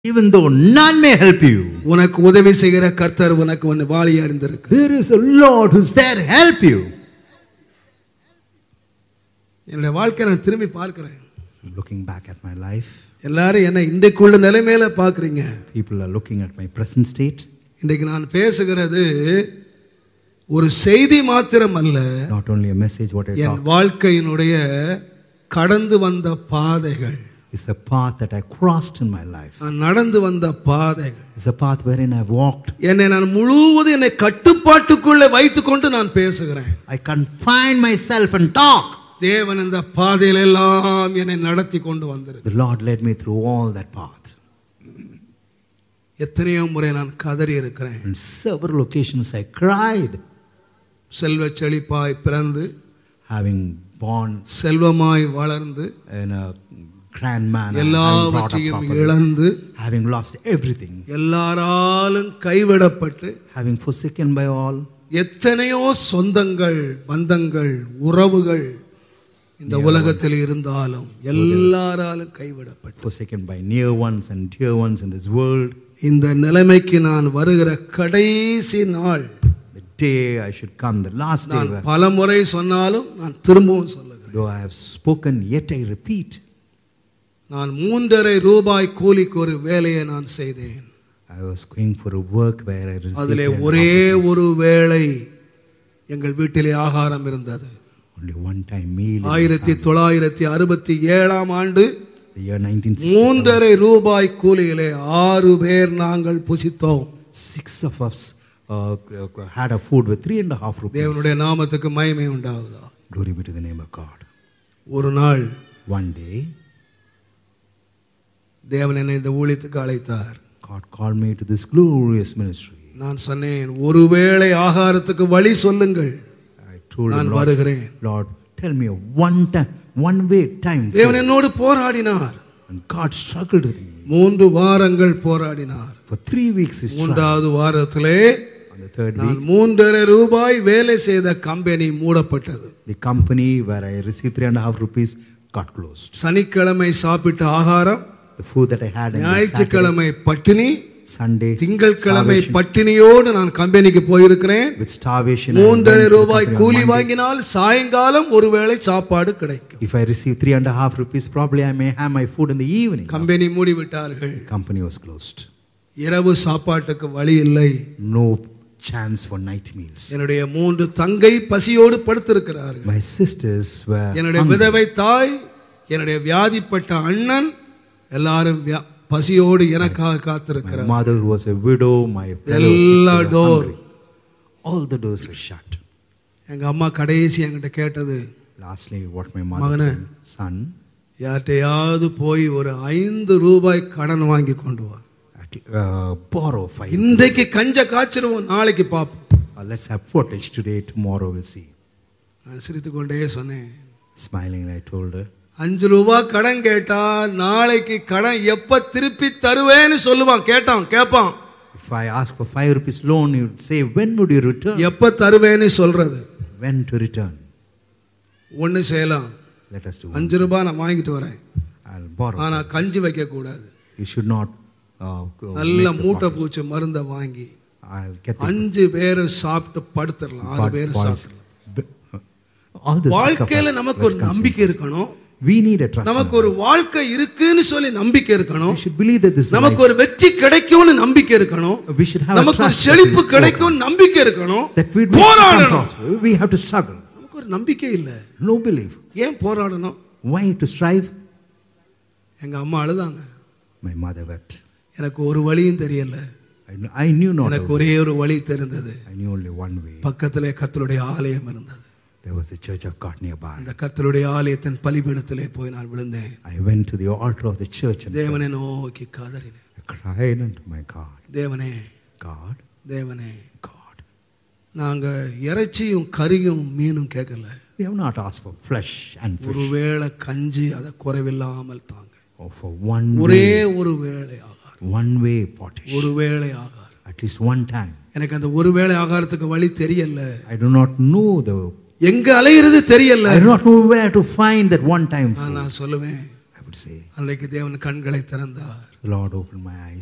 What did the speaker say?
even though none may help you, உனக்கு உதவி செய்கிற கர்த்தர் உனக்கு வாளியா இருந்திருக்கு. there is a Lord who's there to help you. என்னுடைய வாழ்க்கையை நான் திரும்பி பார்க்கிறேன். I'm looking back at my life. எல்லாரும் என்ன இன்றைக்குள்ள நிலைமையில பார்க்குறீங்க. People are looking at my present state. இன்றைக்கு நான் பேசுகிறது ஒரு செய்தி மாத்திரம் அல்ல. Not only a message what I N talk. வாழ்க்கையினுடைய கடந்து வந்த பாதைகள். It's a path that I crossed in my life. நான் நடந்து வந்த பாதைகள். It's a path wherein I've walked. நான் முழுவதும் என்னை கட்டுப்பாட்டுக்குள்ளே வைத்துக்கொண்டு நான் பேசுகிறேன். I confine myself and talk. தேவன் இந்த பாதையில எல்லாம் என்னை நடத்தி கொண்டு வந்திருக்கு. The Lord led me through all that path. எத்தனையோ முறை நான் கதறி இருக்கிறேன். On several occasions I cried. செல்வ செழிப்பாய் பிறந்து, having born செல்வமாய் வளர்ந்து, in a grand manner, எல்லாவற்றையும் இழந்து, having lost everything, எல்லாராலும் கைவிடப்பட்டு, having forsaken by all, எத்தனையோ சொந்தங்கள், பந்தங்கள், உறவுகள் இந்த உலகத்தில் இருந்தாலும் எல்லாராலும் கைவிடப்பட்டு, forsaken by near ones and dear ones in this world. இந்த நிலைமைக்கு நான் வருகிற கடைசி நாள், the day I should come, the last day, நான் பலமுறை சொன்னாலும் நான் திரும்பவும் சொல்லுகிறேன். though I have spoken, yet I repeat. நான் 3.5 ரூபாய் கூலிக்கு ஒரு வேலையை நான் செய்தேன். I was going for a work where I received அதிலே ஒரே ஒரு வேளை எங்கள் வீட்டிலே ஆகாரம் இருந்தது. only one time meal. 1967 ஆண்டு, the year 1967, 3.5 ரூபாய் கூலியிலே 6 பேர் நாங்கள் புசித்தோம். 6 of us had a food with 3.5 rupees. தேவனுடைய நாமத்துக்கு மகிமை உண்டாவதா. Glory be to the name of God. ஒரு நாள் One day தேவன் என்னை இந்த ஊழியத்துக்கு அழைத்தார். God called me to this glorious ministry. நான் சொன்னேன், ஒருவேளை ஆகாரத்துக்கு வழி சொல்லுங்கள், I told நான் him, வருகிறேன். Lord, tell me one way time. தேவன் என்னோடு போராடினார். And God struggled with me. 3 வாரங்கள் போராடினார். For 3 weeks he struggled. 3வது வாரத்திலே On the 3rd நான் week, 3.5 ரூபாய் வேலை செய்த கம்பெனி மூடப்பட்டது. the company where I received 3.5 rupees got closed. சனிக்கிழமை சாப்பிட்ட ஆகாரம், The food that I had on ஞாயிற்றுக்கிழமை பட்டினி, Sunday, திங்கட்கிழமை starvation, பட்டினியோடு நான் கம்பெனிக்கு போயிருக்கிறேன். with starvation. 3.5 ரூபாய் கூலி வாங்கினால் சாயங்காலம் ஒருவேளை சாப்பாடு கிடைக்கும். If I receive 3.5 rupees, probably I may have my food in the evening. Company மூடி விட்டார்கள். The company was closed. இரவு சாப்பாட்டுக்கு வழி இல்லை. No chance for night meals. என்னுடைய 3 தங்கை பசியோடு படுத்திருக்கிறார்கள். My sisters were என்னுடைய hungry. விதவை தாய், என்னுடைய வியாதிப்பட்ட அண்ணன் எல்லாரும் பசியோடு எனக்காக My காத்திருக்கிறார். mother who was a widow, my fellow எல்லா sisters were door, hungry. All the doors were shut. எங்க அம்மா கடைசி என்கிட்ட கேட்டது, Lastly, what my mother மகனே, said, son, யார்ட்டையாவது போய் ஒரு 5 ரூபாய் கடன் வாங்கி கொண்டு வா. borrow 5. இன்றைக்கு கஞ்ச காய்ச்சிருவோம், நாளைக்கு பார்ப்போம். Let's have footage today, tomorrow we'll see. நான் சிரித்துக்கொண்டே சொன்னேன். Smiling, I told her, 5 ரூபாய் கடன் கேட்டா நாளைக்கு கடன் எப்ப திருப்பி தருவேன்னு சொல்லுவான். கேட்பான். if I ask for 5 rupees loan, you would say, when would you return? எப்ப தருவேன்னு சொல்றது. When to return? ஒன்னு செய்யலாம், Let us do 5 ரூபாய் நான் வாங்கிட்டு வரேன், I'll borrow. ஆனா கஞ்சி வைக்க கூடாது. You should not நல்ல make the மூட்டை pottage. பூச்சி மருந்த வாங்கி I'll get the 5 பேர் சாப்பிட்டு படுத்துடலாம், 6 bud பேர் boys. சாப்பிடலாம். All the 6 of வாழ்க்கையில us, நமக்கு ஒரு let's consume நம்பிக்கை this. இருக்கணும். We need a trust. நமக்கு ஒரு வாழ்க்கை இருக்குன்னு சொல்லி நம்பிக்கை இருக்கணும். We should believe that this is நமக்கு life. ஒரு வெற்றி கிடைக்கும்னு நம்பிக்கை இருக்கணும். We should have a நமக்கு ஒரு trust செழிப்பு that we கிடைக்கும் நம்பிக்கை இருக்கணும். that we போராடணும். we have to struggle. நமக்கு ஒரு நம்பிக்கை இல்ல. No belief. ஏன் போராடணும்? Why to strive? எங்க அம்மா அழுதாங்க. My mother wept. எனக்கு ஒரு வழியும் தெரியல. I knew not. எனக்கு ஒரே ஒரு வழி தெரிந்தது. I knew only one way. பக்கத்திலே கர்த்தருடைய ஆலயம் இருந்தது. There was a church of God nearby. அந்த கர்த்தருடைய ஆலயத்தின் பலிபீடத்திலே போய் நான் விழுந்தேன். I went to the altar of the church and தேவனை நோக்கி கதறினேன். I cried unto my God. தேவனே, God, தேவனே, God. நாங்க இறைச்சியும் கறியும் மீனும் கேட்கல. We have not asked for flesh and fish. ஒருவேளை கஞ்சி அதை குறைவில்லாமல் தாங்க. Or for one ஒரே way, ஒரு வேளை ஆகாரம். one way pottage. ஒரு வேளை ஆகாரம். At least one time. எனக்கு அந்த ஒரு வேளை ஆகாரத்துக்கு வழி தெரியல. I do not know எங்க அலையிறது தெரியல. I do not know where to find that one time food. நான் சொல்லுவேன், I could say. அன்றைக்கு தேவன் கண்களை திறந்தார். The Lord opened my eyes.